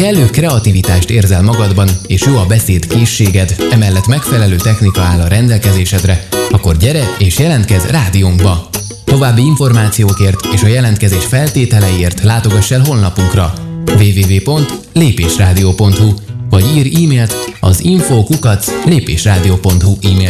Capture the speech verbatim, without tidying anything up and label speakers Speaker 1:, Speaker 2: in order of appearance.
Speaker 1: kellő kreativitást érzel magadban, és jó a beszéd készséged, emellett megfelelő technika áll a rendelkezésedre, akkor gyere és jelentkezz rádiónkba! További információkért és a jelentkezés feltételeiért látogass el honlapunkra double-u double-u double-u pont lépésrádió pont hu vagy írj e-mailt az info kukac lépésrádió pont hu e-mail